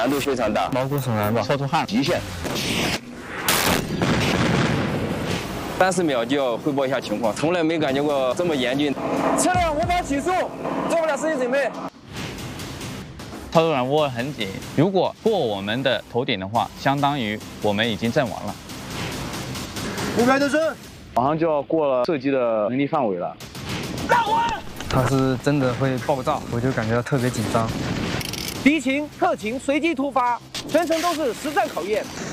难度非常大， 毛骨悚然吧， 烧出汗，极限。30秒就要汇报一下情况，从来没感觉过这么严峻。 车辆无法起诉，做不了实际准备。 操作软窝很紧，如果过我们的头顶的话，相当于我们已经阵亡了。 目标就是， 马上就要过了射击的能力范围了。 它是真的会爆炸，我就感觉到特别紧张。 敌情、特情随机突发，全程都是实战考验。